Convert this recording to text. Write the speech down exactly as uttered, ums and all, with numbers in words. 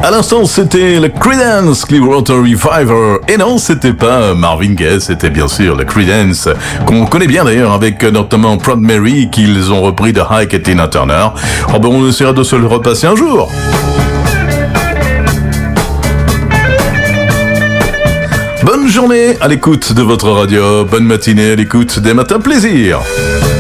À l'instant, c'était le Creedence Clearwater Revival. Et non, c'était pas Marvin Gaye, c'était bien sûr le Creedence, qu'on connaît bien d'ailleurs avec notamment Proud Mary, qu'ils ont repris de Ike et Tina Turner. Oh ben, on essaiera de se le repasser un jour. Bonne journée à l'écoute de votre radio, bonne matinée à l'écoute des Matins Plaisir.